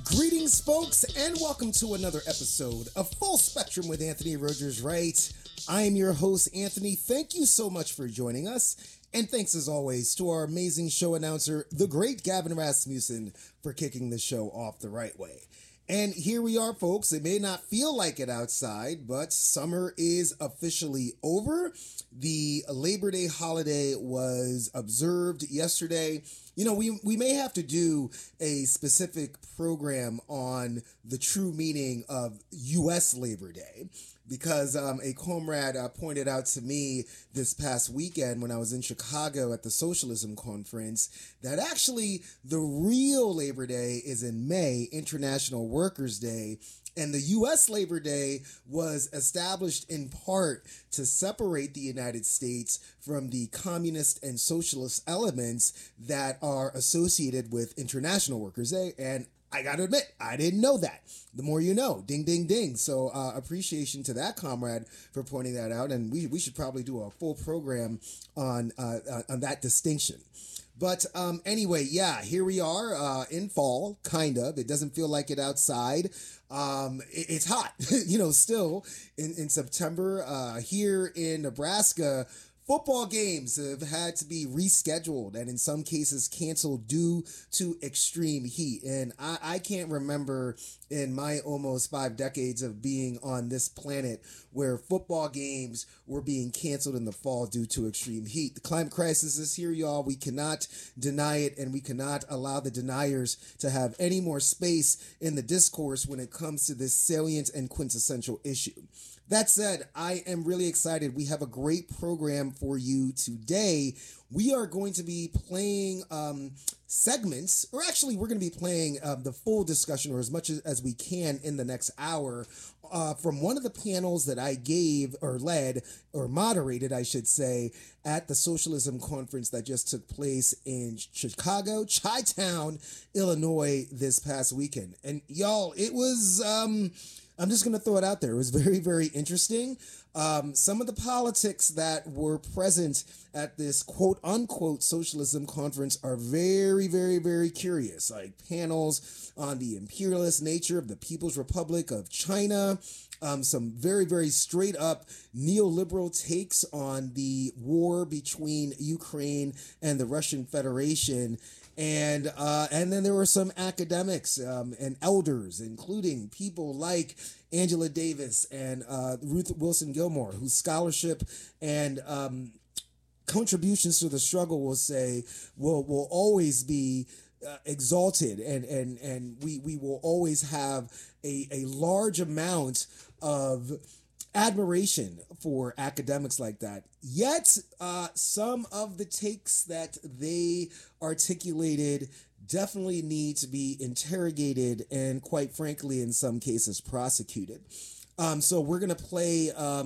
Greetings, folks, and welcome to another episode of Full Spectrum with Anthony Rogers Wright. I am your host, Anthony. Thank you so much for joining us. And thanks, as always, to our amazing show announcer, the great Gavin Rasmussen, for kicking the show off the right way. And here we are, folks. It may not feel like it outside, but summer is officially over. The Labor Day holiday was observed yesterday. You know, we may have to do a specific program on the true meaning of U.S. Labor Day, because a comrade pointed out to me this past weekend when I was in Chicago at the Socialism Conference that actually the real Labor Day is in May, International Workers' Day, and the U.S. Labor Day was established in part to separate the United States from the communist and socialist elements that are associated with International Workers' Day. And I got to admit, I didn't know that. The more you know. Ding, ding, ding. So appreciation to that comrade for pointing that out. And we should probably do a full program on that distinction. But anyway, yeah, here we are in fall, kind of. It doesn't feel like it outside. It's hot, still in September. Here in Nebraska, football games have had to be rescheduled and in some cases canceled due to extreme heat. And I can't remember in my almost 5 decades of being on this planet where football games were being canceled in the fall due to extreme heat. The climate crisis is here, y'all. We cannot deny it, and we cannot allow the deniers to have any more space in the discourse when it comes to this salient and quintessential issue. That said, I am really excited. We have a great program for you today. We are going to be playing segments, or actually we're going to be playing the full discussion, or as much as we can in the next hour, from one of the panels that I gave or led or moderated, I should say, at the Socialism Conference that just took place in Chicago, Chi-Town, Illinois this past weekend. And y'all, it was... I'm just going to throw it out there. It was very, very interesting. Some of the politics that were present at this quote-unquote socialism conference are very, very, very curious. Like panels on the imperialist nature of the People's Republic of China, some very, very straight-up neoliberal takes on the war between Ukraine and the Russian Federation. And then there were some academics and elders, including people like Angela Davis and Ruth Wilson Gilmore, whose scholarship and contributions to the struggle will always be exalted, and we will always have a large amount of admiration for academics like that. Yet, some of the takes that they articulated definitely need to be interrogated and, quite frankly, in some cases, prosecuted. So we're going to play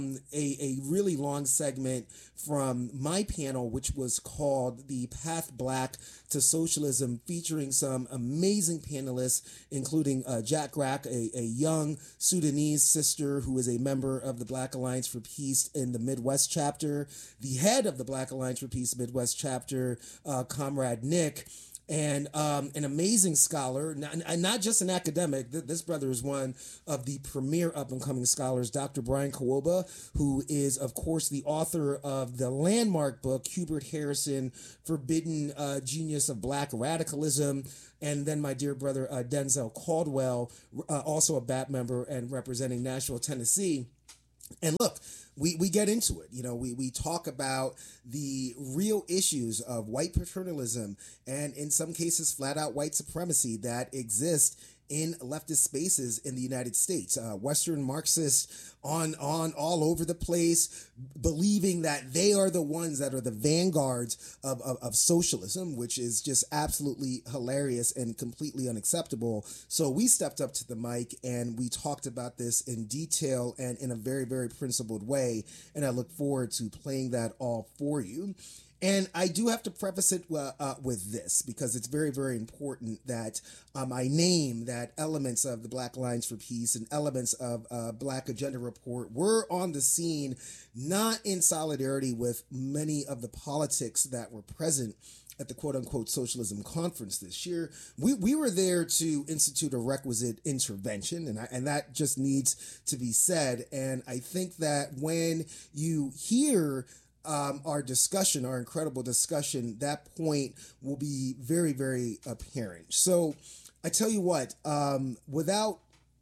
a really long segment from my panel, which was called The Path Black to Socialism, featuring some amazing panelists, including Jack Grack, a young Sudanese sister who is a member of the Black Alliance for Peace in the Midwest chapter, the head of the Black Alliance for Peace Midwest chapter, Comrade Nick, and an amazing scholar, not just an academic. This brother is one of the premier up-and-coming scholars, Dr. Brian Kawoba, who is, of course, the author of the landmark book, Hubert Harrison, Forbidden Genius of Black Radicalism, and then my dear brother, Denzel Caldwell, also a BAT member and representing Nashville, Tennessee. And look, we get into it. We talk about the real issues of white paternalism and in some cases flat out white supremacy that exist in leftist spaces in the United States. Western Marxists on all over the place, believing that they are the ones that are the vanguards of socialism, which is just absolutely hilarious and completely unacceptable. So we stepped up to the mic and we talked about this in detail and in a very, very principled way. And I look forward to playing that all for you. And I do have to preface it with this, because it's very, very important that I name that elements of the Black Alliance for Peace and elements of Black Agenda Report were on the scene, not in solidarity with many of the politics that were present at the quote-unquote socialism conference this year. We were there to institute a requisite intervention, and that just needs to be said. And I think that when you hear our discussion, our incredible discussion, that point will be very, very apparent. So I tell you what, without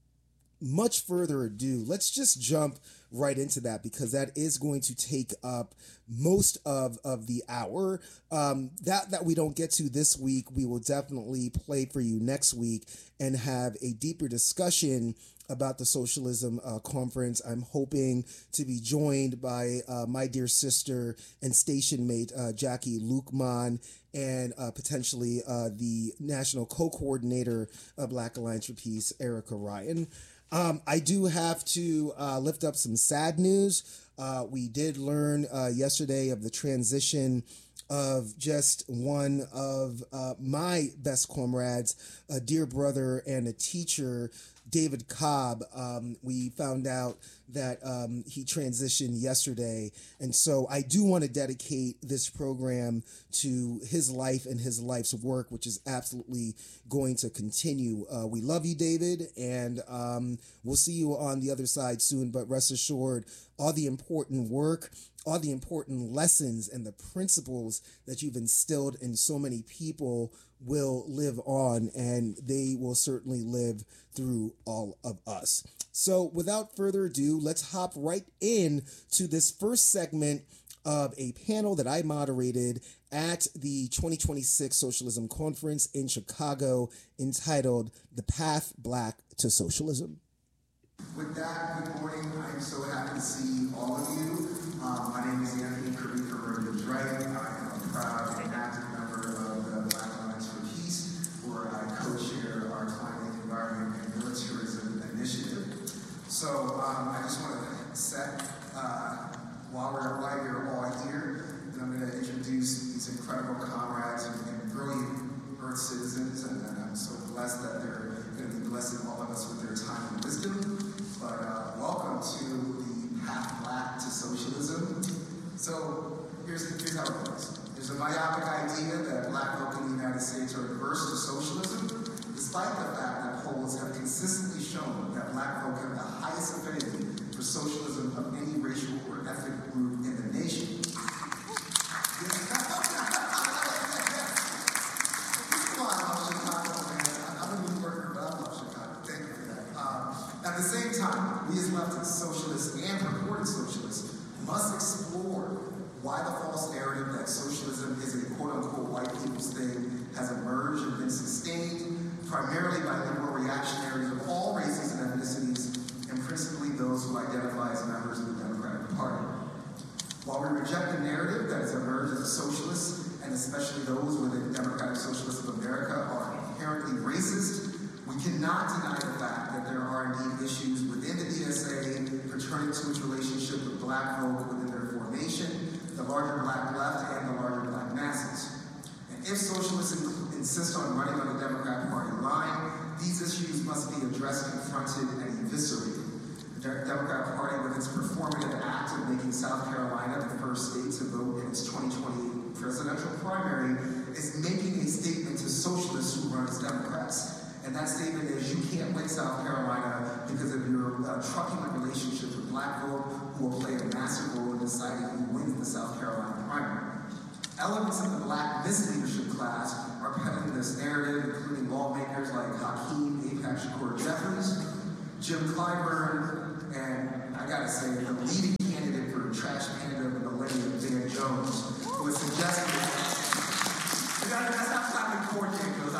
much further ado, let's just jump right into that, because that is going to take up most of the hour. That we don't get to this week, we will definitely play for you next week and have a deeper discussion about the socialism conference. I'm hoping to be joined by my dear sister and station mate, Jackie Lukman, and potentially the national co-coordinator of Black Alliance for Peace, Erica Ryan. I do have to lift up some sad news. We did learn yesterday of the transition of just one of my best comrades, a dear brother and a teacher, David Cobb. We found out that he transitioned yesterday. And so I do want to dedicate this program to his life and his life's work, which is absolutely going to continue. We love you, David, and we'll see you on the other side soon. But rest assured, all the important work, all the important lessons and the principles that you've instilled in so many people will live on, and they will certainly live through all of us. So without further ado, let's hop right in to this first segment of a panel that I moderated at the 2026 Socialism Conference in Chicago, entitled The Path Black to Socialism. With that, good morning. I'm so happy to see all of you. My name is Anthony Curry from Rogers Right. I am a proud and active member of the Black Alliance for Peace, where I co-chair our Climate, Environment, and Militarism Initiative. So I just want to set, while you're all here, and I'm going to introduce these incredible comrades and brilliant Earth citizens, and I'm so blessed that they're going to be blessing all of us with their time and wisdom. But welcome to the Path Black to Socialism. So here's how it goes. There's a myopic idea that Black folk in the United States are adverse to socialism, despite the fact that polls have consistently shown that Black folk have the highest affinity for socialism of any racial or ethnic group in the nation. At the same time, we as leftist socialists and purported socialists must explore why the false narrative that socialism is a quote-unquote white people's thing has emerged and been sustained primarily by liberal reactionaries of all races and ethnicities, and principally those who identify as members of the Democratic Party. While we reject the narrative that has emerged as a socialist, and especially those within Democratic Socialists of America are inherently racist, we cannot deny the fact that there are indeed issues within the DSA pertaining to its relationship with Black folk within their formation, the larger Black left, and the larger Black masses. And if socialists insist on running on the Democratic Party line, these issues must be addressed, confronted, and eviscerated. The Democratic Party, with its performative act of making South Carolina the first state to vote in its 2020 presidential primary, is making a statement to socialists who run as Democrats. And that statement is, you can't win South Carolina because of your trucking relationship with Black folk, who will play a massive role in deciding who wins the South Carolina primary. Elements of the Black misleadership class are peddling this narrative, including lawmakers like Hakeem Apex Shakur Jeffries, Jim Clyburn, and I gotta say, the leading candidate for trash candidate of the millennium, Dan Jones, who has suggested that's how the court case goes.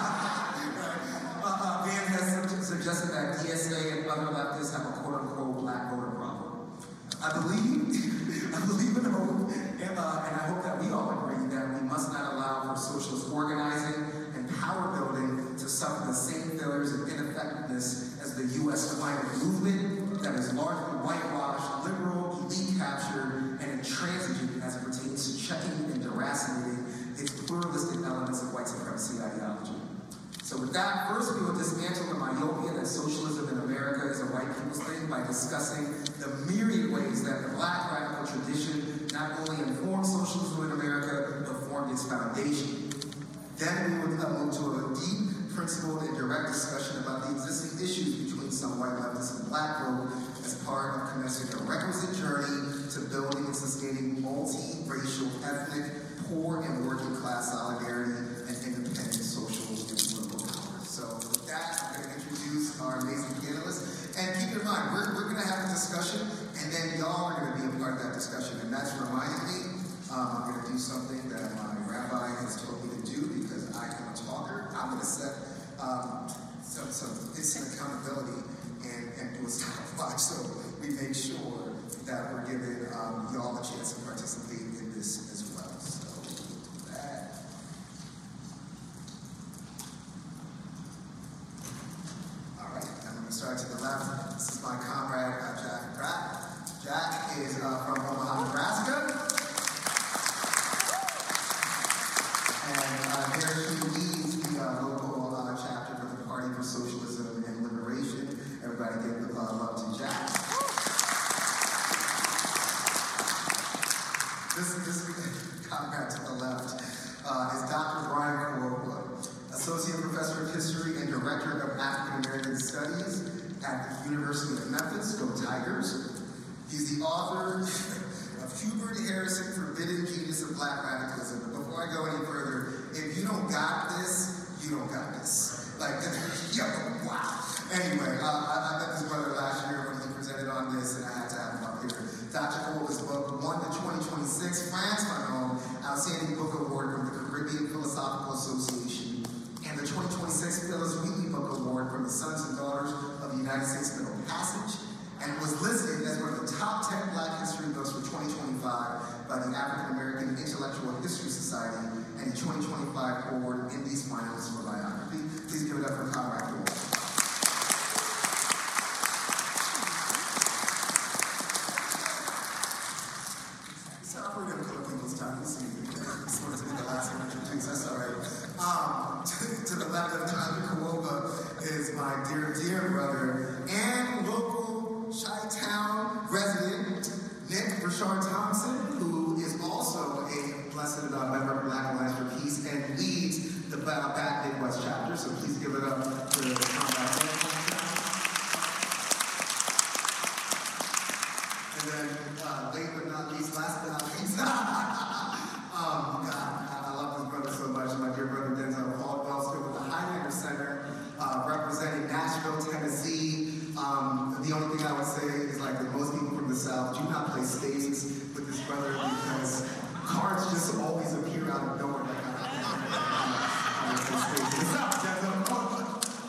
Dan has suggested that DSA and other leftists have a quote-unquote Black voter problem. I believe in hope, and I hope that we all agree that we must not allow for socialist organizing and power building to suffer the same failures and ineffectiveness as the U.S. climate movement that is largely whitewashed, liberal, elite captured, and intransigent as it pertains to checking and deracinating its pluralistic elements of white supremacy ideology. So with that, first we will dismantle the myopia that socialism in America is a white people's thing by discussing the myriad ways that the Black radical tradition not only informs socialism in America, but formed its foundation. Then we would move to a deep, principled, and direct discussion about the existing issues between some white leftists and black folk as part of commencing a requisite journey to building and sustaining multi-racial, ethnic, poor, and working class solidarity and independent social and political power. So with that, I'm going to introduce our amazing panelists. And keep in mind, we're going to have a discussion, and then y'all are going to be a part of that discussion. And that's reminding me, I'm going to do something that my rabbi has told me to do because I am a talker. I'm going to set some instant accountability and do a stopwatch so we make sure that we're giving y'all a chance to participate in this as well. So do that. All right, I'm going to start to the left. This is my comrade, Jack Pratt. Jack is from Omaha, Nebraska. And here he leads the local chapter for the Party for Socialism and Liberation. Everybody give love to Jack. This comrade to the left is Dr. Brian Kuokwa, Associate Professor of History and Director of African American Studies at the University of Memphis. Go Tigers. He's the author of Hubert Harrison, Forbidden Genius of Black Radicalism. But before I go any further, if you don't got this, you don't got this. Like, yo, wow. Anyway, I met this brother last year when he presented on this, and I had to have him up here. Dr. Kuokwa's book won the 2026 France Fanon Outstanding Book Award from the Caribbean Philosophical Association and the 2026 Phyllis Wheatley Book Award from the Sons and Daughters of the United States Middle Passage, and was listed as one of the top 10 Black history books for 2025 by the African American Intellectual History Society and the 2025 award in these finalists for biography. Please give it up for Conrad Kuokwa. That's all right. To the left of Dr. Kuokwa is my dear brother and local Chi-Town resident, Nick Richard Thompson, who is also a blessed member of Black Alliance for Peace and leads the Back Midwest chapter. So please give it up to Conrad. And then, last but not least, I love this brother so much. My dear brother Denzel Caldwell, still with the Highlander Center, representing Nashville, Tennessee. The only thing I would say is, like, that most people from the South do not play spades with this brother because cards just always appear out of nowhere. Like, I play spades. What's up, Denzel Caldwell?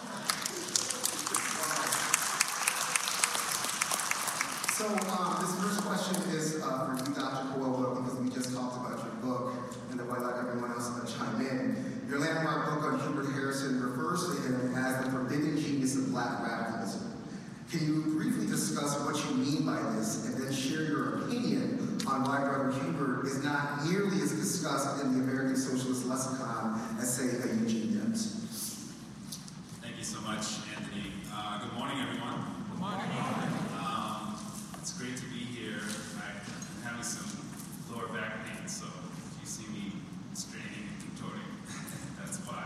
So this first question is for you, Dr. Kuokwa, because we just talked about your book, and then I'd like everyone else to chime in. Your landmark book on Hubert Harrison refers to him as the forbidden genius of Black radicalism. Can you briefly discuss what you mean by this, and then share your opinion on why Brother Hubert is not nearly as discussed in the American Socialist lexicon as, say, a Eugene Debs? Thank you so much, Anthony. Good morning, everyone. Good morning. It's great to be here. I'm having some lower back pain, so if you see me straining and contorting, that's why.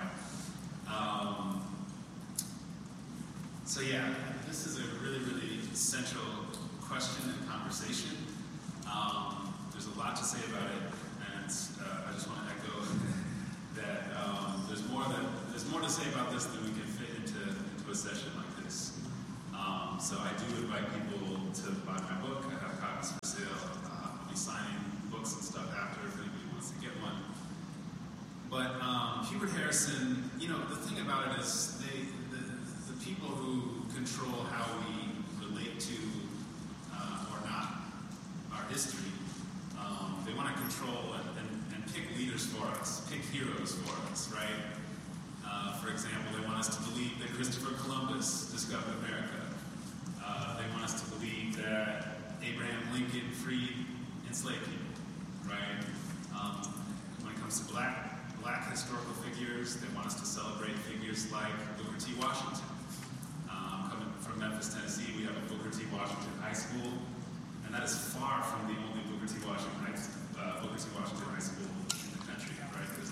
So yeah, this is a really, really central question and conversation. There's a lot to say about it, and I just want to echo that there's more to say about this than we can fit into a session like this. So I do invite people to buy my book. I have copies for sale. I'll be signing books and stuff after if anybody wants to get one. But Hubert Harrison, you know, the thing about it is the people who control how we relate to or not our history, they want to control and pick leaders for us, pick heroes for us, right? For example, they want us to believe that Christopher Columbus discovered America. They want us to believe that Abraham Lincoln freed enslaved people, right? When it comes to black historical figures, they want us to celebrate figures like Booker T. Washington. Coming from Memphis, Tennessee, we have a Booker T. Washington High School, and that is far from the only Booker T. Washington High School in the country, right?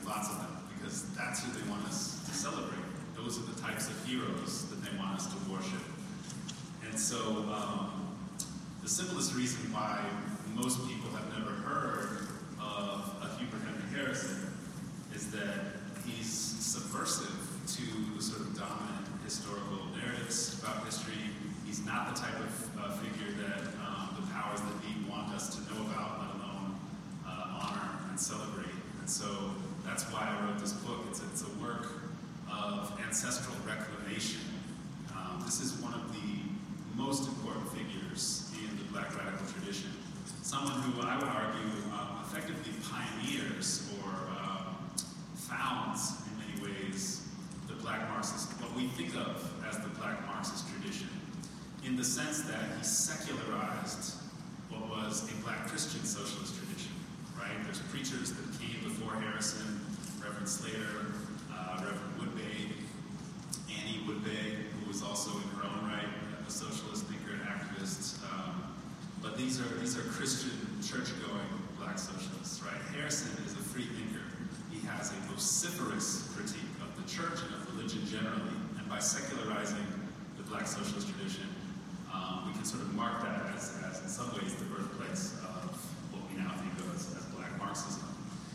lots of them, because that's who they want us to celebrate. Those are the types of heroes that they want us to worship. And so the simplest reason why most people have never heard of a Hubert Henry Harrison is that he's subversive to the sort of dominant historical narratives about history. He's not the type of figure that the powers that be want us to know about, let alone honor and celebrate. And so that's why I wrote this book. It's a work of ancestral reclamation. This is one of the most important figures in the Black radical tradition. Someone who I would argue effectively pioneers or founds in many ways the Black Marxist, what we think of as the Black Marxist tradition, in the sense that he secularized what was a Black Christian socialist tradition, right? There's preachers that came before Harrison, Reverend Slater, Reverend Woodbay, Annie Woodbay, who was also in her own right a socialist thinker and activist. But these are Christian, church-going Black socialists, right? Harrison is a free thinker. He has a vociferous critique of the church and of religion generally, and by secularizing the Black socialist tradition, we can sort of mark that as in some ways the birthplace of what we now think of as Black Marxism.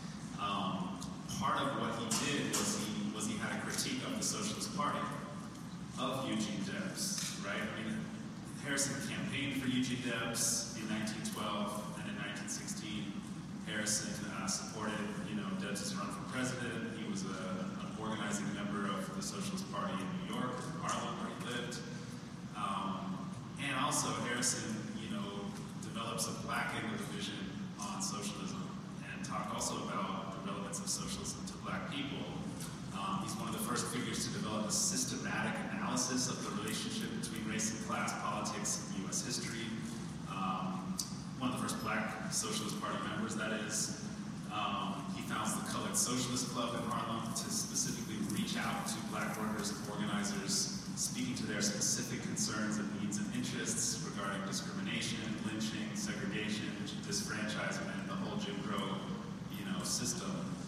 Part of what he did was he had a critique of the Socialist Party, of Eugene Debs, right? I mean, Harrison campaigned for Eugene Debs in 1912 and in 1916. Harrison supported, Debs' run for president. He was an organizing member of the Socialist Party in New York, Harlem, where he lived. And also Harrison, develops a Black Angle vision on socialism and talked also about the relevance of socialism to Black people. He's one of the first figures to develop a systematic analysis of the relationship between race and class politics in U.S. history. One of the first Black Socialist Party members, that is. He founds the Colored Socialist Club in Harlem to specifically reach out to Black workers and organizers, speaking to their specific concerns and needs and interests regarding discrimination, lynching, segregation, disfranchisement, the whole Jim Crow, system.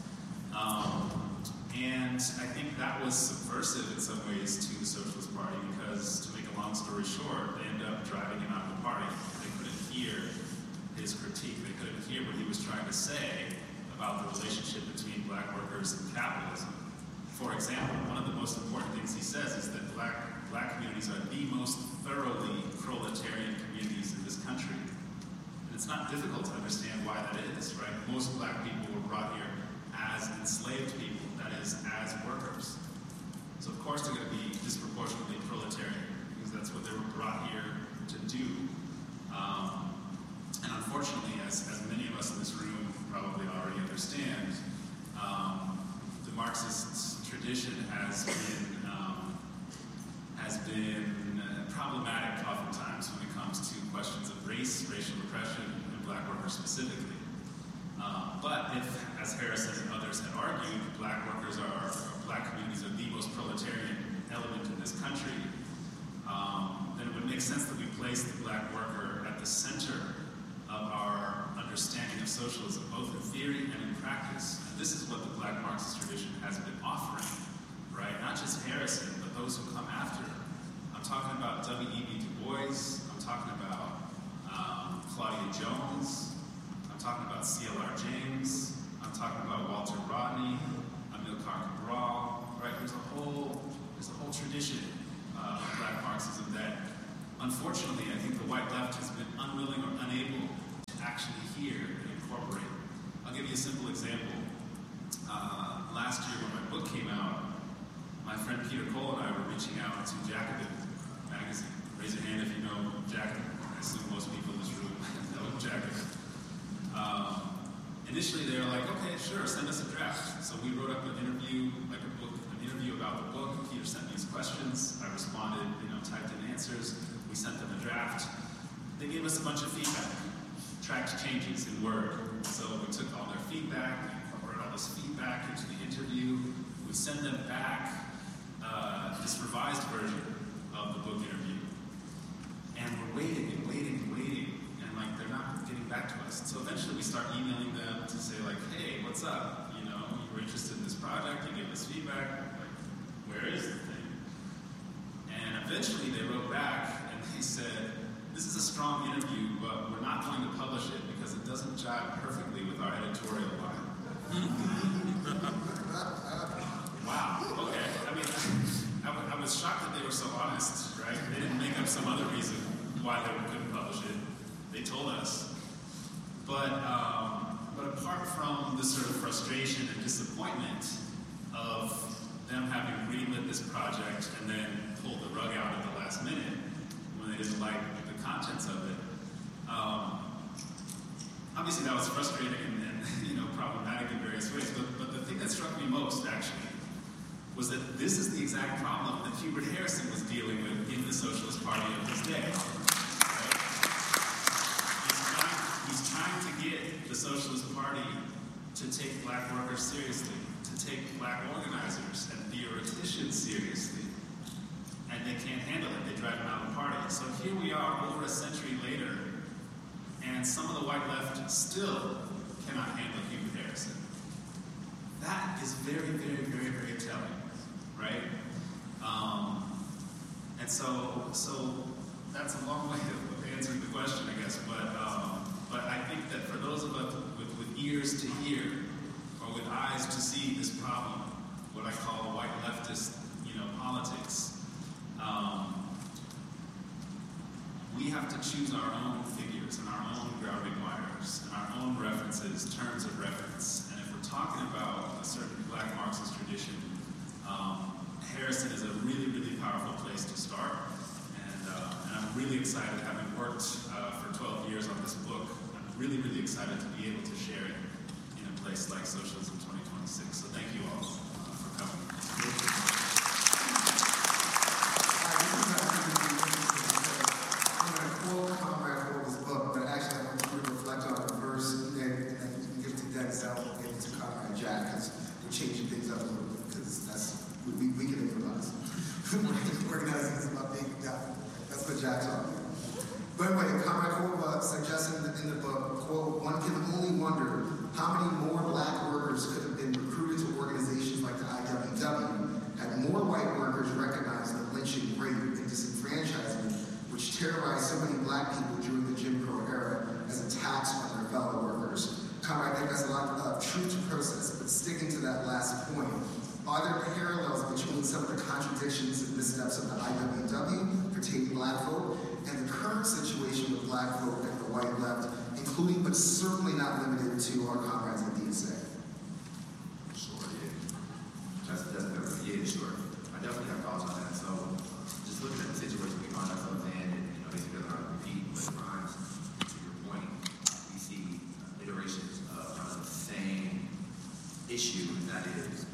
And I think that was subversive in some ways to the Socialist Party because, to make a long story short, they ended up driving him out of the party. They couldn't hear his critique. They couldn't hear what he was trying to say about the relationship between Black workers and capitalism. For example, one of the most important things he says is that Black communities are the most thoroughly proletarian communities in this country. And it's not difficult to understand why that is, right? Most Black people were brought here as enslaved people, that is, as workers. So of course they're going to be disproportionately proletarian, because that's what they were brought here to do. And unfortunately, as many of us in this room probably already understand, the Marxist tradition has been problematic oftentimes when it comes to questions of race, racial oppression, and Black workers specifically. But if, as Harrison and others had argued, Black communities are the most proletarian element in this country, then it would make sense that we place the Black worker at the center of our understanding of socialism, both in theory and in practice. And this is what the Black Marxist tradition has been offering, right? Not just Harrison, but those who come after. I'm talking about W.E.B. Du Bois. I'm talking about Claudia Jones. I'm talking about C.L.R. James. I'm talking about Walter Rodney, Amilcar Cabral, right? There's a whole tradition of Black Marxism that, unfortunately, I think the white left has been unwilling or unable to actually hear and incorporate. I'll give you a simple example. Last year when my book came out, my friend Peter Cole and I were reaching out to Jacobin magazine. Raise your hand if you know Jacobin. I assume most people in this room know Jacobin. Initially they were like, okay, sure, send us a draft. So we wrote up an interview about the book. Peter sent me his questions. I responded, typed in answers. We sent them a draft. They gave us a bunch of feedback, tracked changes in Word. So we took all their feedback, incorporated all this feedback into the interview. We sent them back this revised version of the book interview. And we're waiting, and they're not getting back to us. So eventually we start emailing them to say, hey, what's up? You were interested in project, you give us feedback, like, where is the thing? And eventually they wrote back and they said, this is a strong interview, but we're not going to publish it because it doesn't jive perfectly with our editorial line. Wow, okay. I mean, I was shocked that they were so honest, right? They didn't make up some other reason why they couldn't publish it. They told us. But apart from the sort of frustration and disappointment of them having greenlit this project and then pulled the rug out at the last minute when they didn't like the contents of it, obviously that was frustrating and problematic in various ways. But the thing that struck me most, actually, was that this is the exact problem that Hubert Harrison was dealing with in the Socialist Party of his day. Right? He's trying to get the Socialist Party to take black workers seriously, to take black organizers and theoreticians seriously. And they can't handle it. They drive them out of the party. So here we are over a century later, and some of the white left still cannot handle Hubert Harrison. That is very, very, very, very telling, right? And so that's a long way of answering the question, I guess. But I think that for those of us with ears to hear or with eyes to see this problem, what I call white leftist, politics, we have to choose our own figures and our own grounding wires and our own references, terms of reference. And if we're talking about a certain black Marxist tradition, Harrison is a really, really powerful place to start. And I'm really excited, having worked for 12 years on this book, I'm really, really excited to be able to share it in a place like Socialism 2026. So thank you all for coming. Changing things up a little bit because that's we can improvise. Organizing is about being that's what Jack's on. But anyway, Comrade Korb suggested in the book, quote, one can only wonder how many more black workers could have been recruited to organizations like the IWW had more white workers recognized the lynching, rape, and disenfranchisement which terrorized so many black people during the Jim Crow era as attacks on their fellow workers. I think that's a lot of truth to process, but sticking to that last point, are there parallels between some of the contradictions and missteps of the IWW pertaining black folk and the current situation with black folk and the white left, including but certainly not limited to our comrades at DSA? Sure, yeah. Sure. I definitely have thoughts on that. So, just looking at the situation we find ourselves in, and basically I'm not repeating, but it rhymes to your point. We see iterations of kind of the same issue, and that is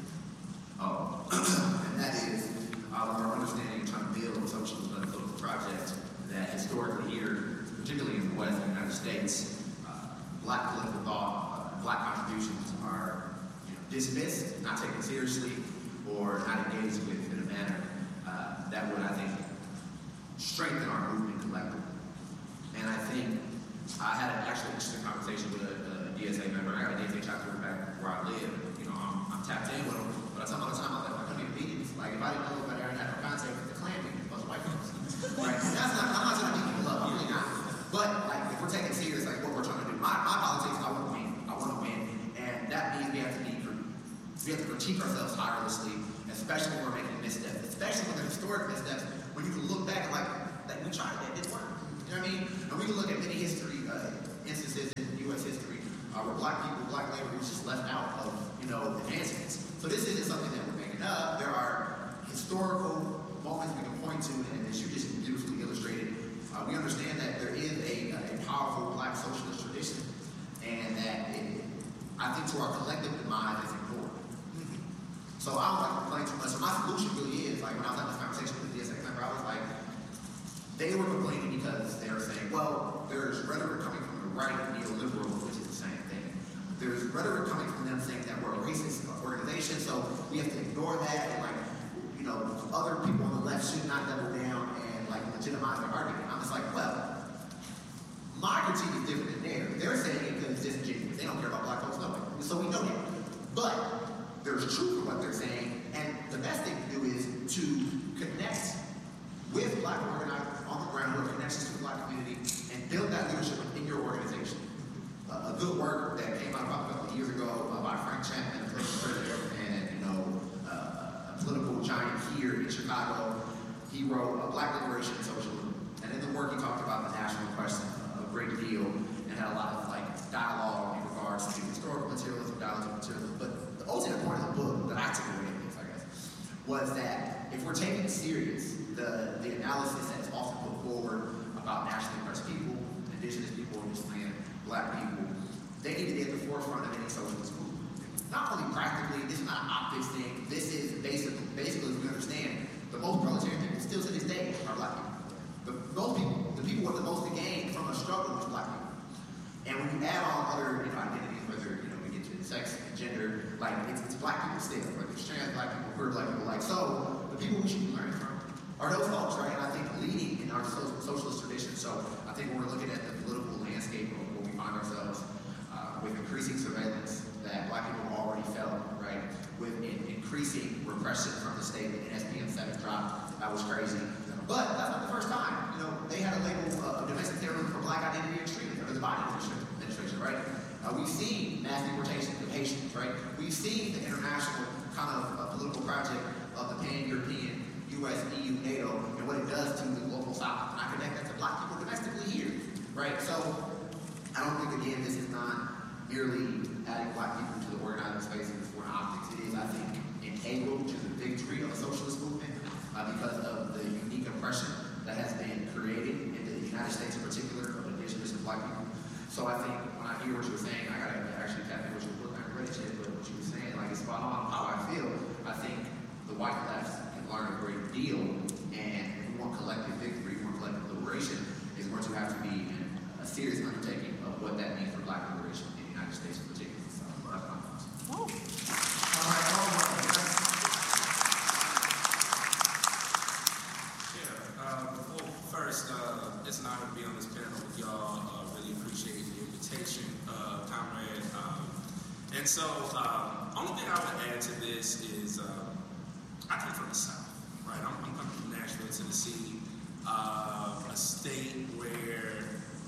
our understanding and trying to build socialism and political projects that historically here, particularly in the West and the United States, black political thought, black contributions are dismissed, not taken seriously, or not engaged with in a manner that would, I think, strengthen our movement collectively. And I think I had an actually interesting conversation with a DSA member. I got a DSA chapter back where I live. I'm tapped in with them, but I tell them all the time, I'm coming to meetings. Like, if I didn't know about Aaron had no contact with the Klan meeting, a bunch of white folks. Right? I'm not trying to beat people up, I'm really not. But, like, if we're taking serious, like, what we're trying to do, my politics, I want to win. I want to win. And that means we have to critique ourselves tirelessly, especially when we're making missteps, especially when they're historic missteps, when you can look back and, like we tried, that didn't work. You know what I mean? And we can look at many history instances in U.S. history where black people, black labor was just left out of, advancements. So this isn't something that we're making up. There are historical moments we can point to, and as you just beautifully illustrated, we understand that there is a powerful black socialist tradition, and that I think to our collective demise is important. So I don't like to complain too much. So my solution really is, like when I was having this conversation with the DSA member, I was like, they were complaining because they were saying, well, there's rhetoric coming from the right, neoliberal, which is the same thing. There's rhetoric coming from them saying that we're a racist organization, so we have to ignore that, and other people on the left should not double down and legitimize their argument. I'm just like, well, my critique is different than theirs. They're saying it because it's disingenuous. They don't care about black folks, no way. So we know that. But there's truth in what in Chicago. He wrote Black Liberation and Socialism. And in the work, he talked about the national question a great deal and had a lot of dialogue in regards to historical materialism, dialectical materialism. But the ultimate point of the book that I took away from this, I guess, was that if we're taking serious the analysis that's often put forward about nationally oppressed people, indigenous people in this land, Black people, they need to be at the forefront of any socialist movement. Not only practically, this is not an optics thing. This is basically, as we understand, the most proletarian people still to this day are Black people. The people with the most to gain from a struggle was Black people. And when you add on other identities, whether we get to sex and gender, it's Black people still, whether it's trans Black people, queer Black people, so the people we should be learning from are those folks, right? And I think leading in our socialist tradition. So I think when we're looking at the political landscape of where we find ourselves, with increasing surveillance that Black people have already felt, right? With increasing repression from the state, the NSPM 7 drop, that was crazy. But that's not the first time. They had a label of domestic terrorism for Black identity extremism under the Biden administration, right? We've seen mass deportation of Haitians, right? We've seen the international kind of political project of the pan-European U.S., EU, NATO, and what it does to the global South. And I connect that to Black people domestically here, right? So I don't think, again, this is not merely adding Black people to the organizing spaces for optics. It is, I think, integral to the victory of the socialist movement because of the unique oppression that has been created in the United States in particular of indigenous and Black people. So I think when I hear what you were saying, I got to actually tap in what you were read it yet, but what you were saying, it's spot on how I feel. I think the white left can learn a great deal, and if we want collective victory, we want collective liberation, is going to have to be a serious undertaking of what that means for Black liberation in the United States in particular. So that's my thoughts. All right, all right. First, it's an honor to be on this panel with y'all. Really appreciate the invitation, comrade. And so, only thing I would add to this is I come from the South, right? I'm coming from Nashville, Tennessee, a state where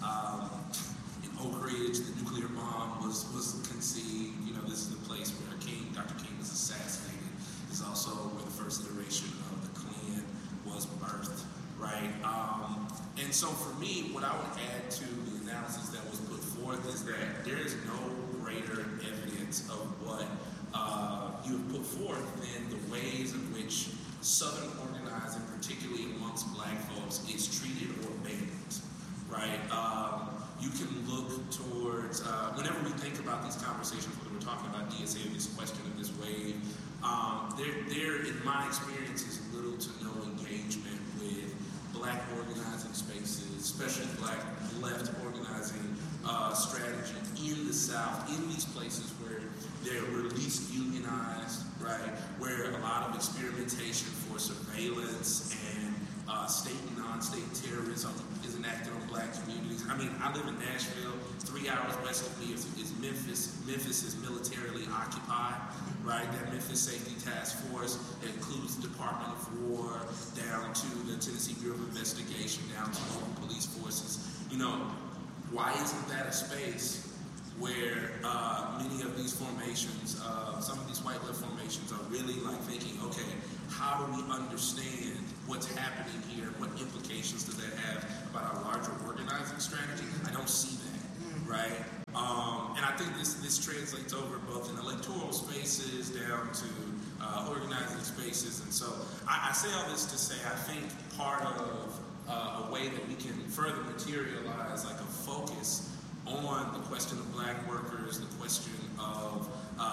in Oak Ridge the nuclear bomb was conceived. This is the place where Dr. King was assassinated. It's also where the first iteration of the Klan was birthed. Right, and so for me, what I would add to the analysis that was put forth is that there is no greater evidence of what you have put forth than the ways in which Southern organizing, particularly amongst Black folks, is treated or banned. Right, you can look towards whenever we think about these conversations, whether we're talking about DSA or this question of this wave, there in my experience is little to no engagement with Black organizing spaces, especially Black left organizing strategy in the South, in these places where they're least unionized, right? Where a lot of experimentation for surveillance and state and non-state terrorism is enacted on Black communities. I mean, I live in Nashville. 3 hours west of me is Memphis. Memphis is militarily occupied, right? That Memphis Safety Task Force includes the Department of War, down to the Tennessee Bureau of Investigation, down to local police forces. Why isn't that a space where many of these formations, some of these white left formations are really thinking, okay, how do we understand what's happening here? What implications does that have about our larger organizing strategy? I don't see that, right? And I think this translates over both in electoral spaces down to organizing spaces. And so I say all this to say I think part of a way that we can further materialize a focus on the question of Black workers, the question of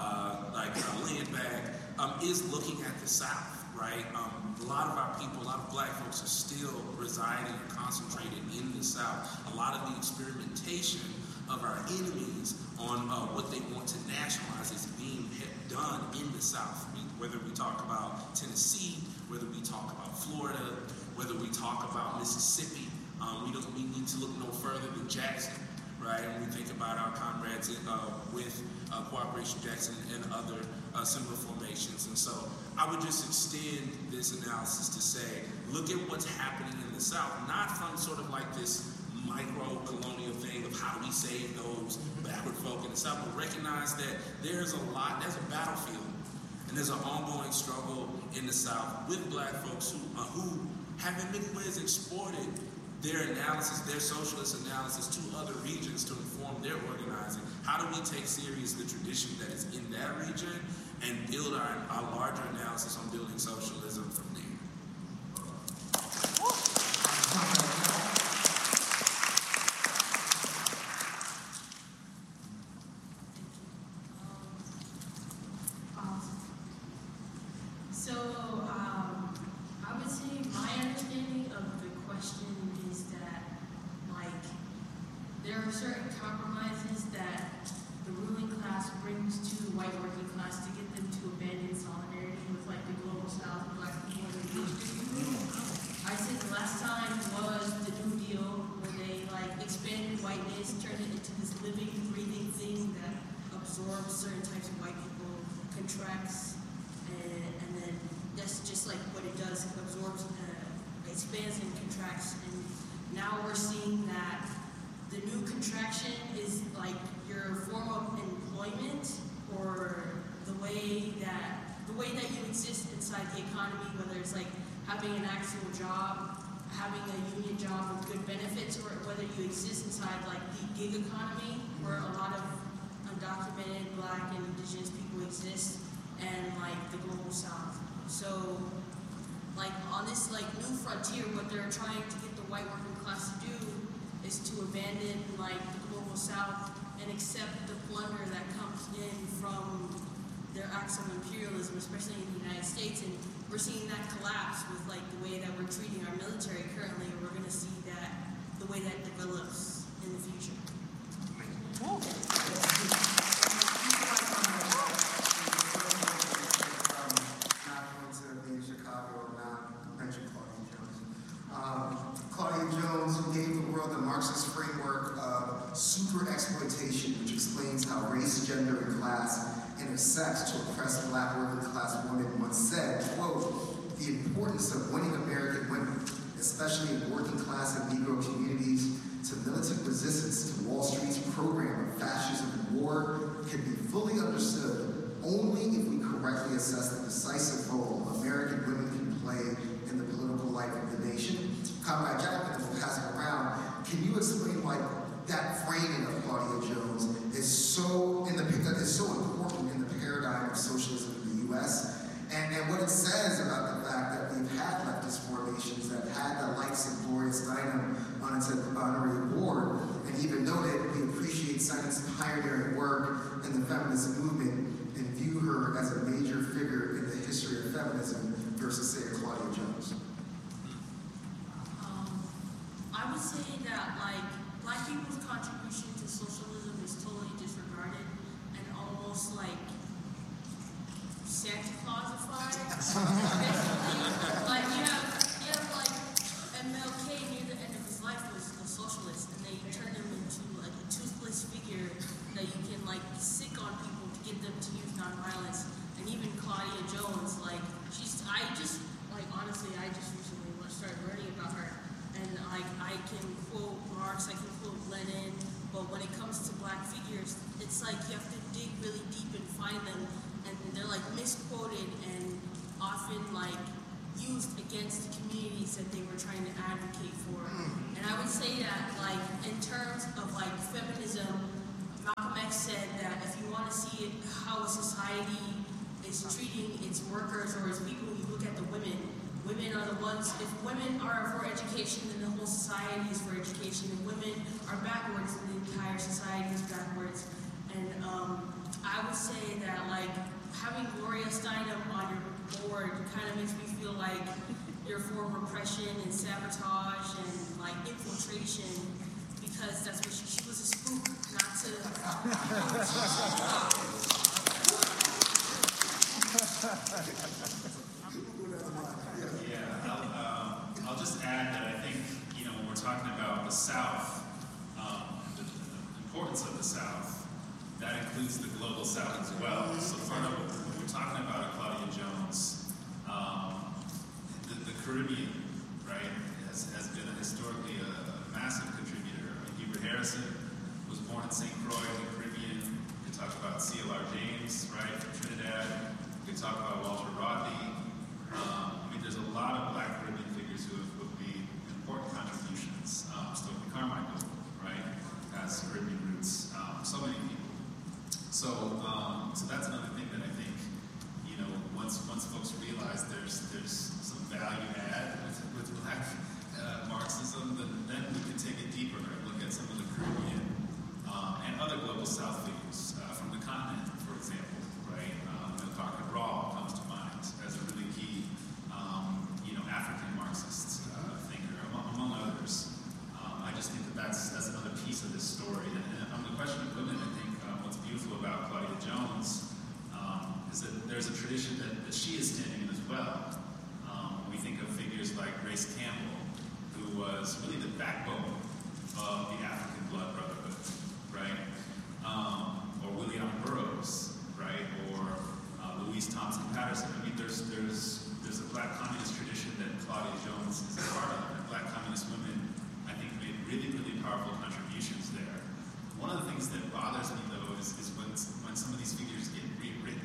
land back, is looking at the South, right? A lot of our people, a lot of Black folks are still residing and concentrated in the South. A lot of the experimentation of our enemies on what they want to nationalize is being done in the South. Whether we talk about Tennessee, whether we talk about Florida, whether we talk about Mississippi, we need to look no further than Jackson, right? And we think about our comrades with Cooperation Jackson and other similar formations. And so I would just extend this analysis to say, look at what's happening in the South, not from sort of this micro-colonial thing of how do we save those backward folk in the South, but recognize that there's a battlefield And there's an ongoing struggle in the South with black folks who have in many ways exported their analysis, their socialist analysis to other regions to inform their organizing. How do we take serious the tradition that is in that region and build our larger analysis on building socialism from there? I would say my understanding of the question is that, like, there are certain compromises that the ruling class brings to the white working class to get them to abandon solidarity with, like, the global South, black people, and indigenous people. I said the last time was the New Deal, where they, like, expanded whiteness, turned it into this living, breathing thing that absorbs certain types of white people, contracts, and then that's just like what it does. It absorbs, expands and contracts. And now we're seeing that the new contraction is like your form of employment, or the way that you exist inside the economy, whether it's like having an actual job, having a union job with good benefits, or whether you exist inside like the gig economy, where a lot of undocumented black and indigenous people exist, and like the global South. So, like on this like new frontier, what they're trying to get the white working class to do is to abandon like the global South and accept the plunder that comes in from their acts of imperialism, especially in the United States. And we're seeing that collapse with like the way that we're treating our military currently, and we're going to see that the way that develops in the future. Claudia Jones, who gave the world the Marxist framework of super exploitation, which explains how race, gender, and class intersect to oppress black working class women, once said, quote, "The importance of winning American women, especially in working class and Negro communities, to militant resistance to Wall Street's program of fascism and war can be fully understood only if we correctly assess the decisive role American women can play in the political life of the nation." Comrade Jackman, we'll pass it around. Can you explain why that framing of Claudia Jones is so important in the paradigm of socialism in the U.S. and what it says about the fact that we've had leftist formations that had the likes of Gloria Steinem on its honorary board, and even noted we appreciate Steinem's pioneering work in the feminist movement and view her as a major figure in the history of feminism versus, say, a Claudia Jones. I would say that like black people's contribution to socialism is totally disregarded and almost like Santa Clausified. Like you have like MLK near the end of his life was a socialist, and they turned him into like a toothless figure that you can like sick on people to get them to use nonviolence. And even Claudia Jones, like I just recently started learning about her. And like I can quote Marx, I can quote Lenin, but when it comes to black figures, it's like you have to dig really deep and find them, and they're like misquoted and often like used against the communities that they were trying to advocate for. And I would say that like in terms of like feminism, Malcolm X said that if you want to see how a society is treating its workers or its people, you look at the women. Women are the ones, if women are for education, then the whole society is for education. And women are backwards, and the entire society is backwards. And I would say that, like, having Gloria Steinem on your board kind of makes me feel like you're for repression and sabotage and, like, infiltration, because that's what she was a spook, not to... I'll just add that I think, when we're talking about the South, the importance of the South, that includes the global South as well. So part of when we're talking about Claudia Jones, the Caribbean, right, has been historically a massive contributor. I mean, Hubert Harrison was born in St. Croix in the Caribbean. We could talk about C.L.R. James, right, from Trinidad. We could talk about was really the backbone of the African Blood Brotherhood, right? Or William Burroughs, right? Or Louise Thompson Patterson. I mean, there's a Black communist tradition that Claudia Jones is a part of, and Black communist women, I think, made really, really powerful contributions there. One of the things that bothers me, though, is when some of these figures get rewritten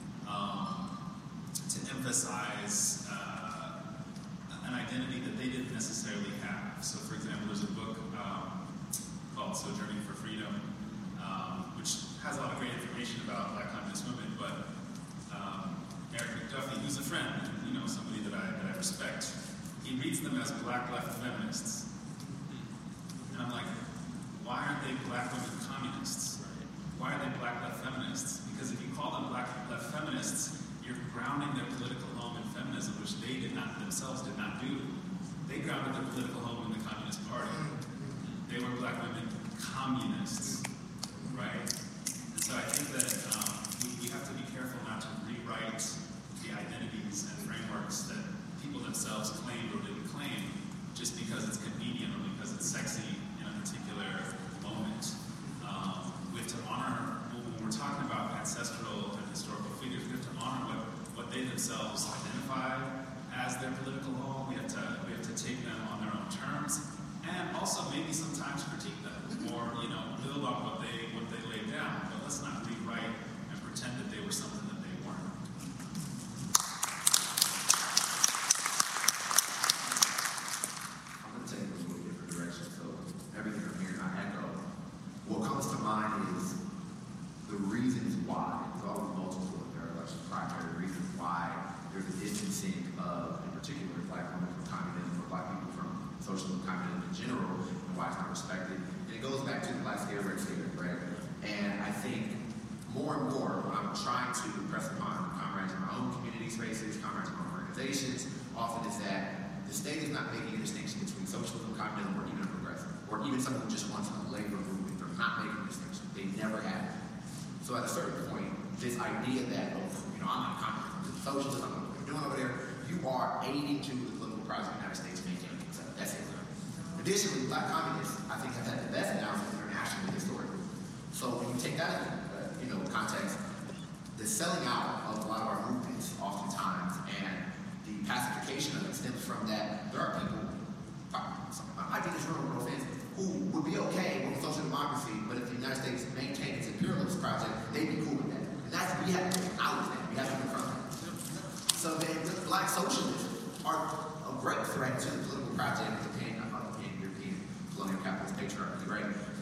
to emphasize an identity that they didn't necessarily have. So, for example, there's a book called Sojourning for Freedom, which has a lot of great information about Black communist women, but Eric McDuffie, who's a friend, and, somebody that I respect, he reads them as Black left feminists. And I'm like, why aren't they Black women communists? Why are they Black left feminists? Because if you call them Black left feminists, you're grounding their political home in feminism, which they themselves did not do. They grounded their political home in the Communist Party. They were Black women communists, right? And so I think that we have to be careful not to rewrite the identities and frameworks that people themselves claimed or didn't claim just because it's convenient or because it's sexy in a particular moment. We have to honor, when we're talking about ancestral and historical figures, we have to honor what they themselves identify as their political home. We have to take them on their own terms, and also maybe sometimes critique them, or build on what they laid down. But let's not rewrite and pretend that they were something that they weren't. I'm going to take this a little different direction. So everything I'm hearing, I echo. What comes to mind is the reasons why. There's always multiple. There are primary reasons why there's a distancing of, in particular, Black women from communism, or Black people from socialism, communism in general, and why it's not respected. And it goes back to the Black scale rate theory, right? And I think more and more, when I'm trying to impress upon comrades in my own community spaces, comrades in my own organizations, often is that the state is not making a distinction between socialism, communism, or even a progressive, or even someone who just wants a labor movement. They're not making a distinction. They never have. So at a certain point, this idea that, I'm not communist, I'm socialist, I'm what you're doing over there, you are aiding to the political process of the United States maintaining itself. That's it. Additionally, Black communists, I think, have had the best analysis internationally, historically. So when you take that into context, the selling out of a lot of our movements, oftentimes, and the pacification of it stems from that there are people, I think this room, no offense, who would be okay with social democracy, but if the United States maintained its imperialist project, they'd be cool with that. And that's, we have to acknowledge that. We have to confront that. So then, Black socialists are a great threat to the political project, depending on European colonial capitalist patriarchy, right?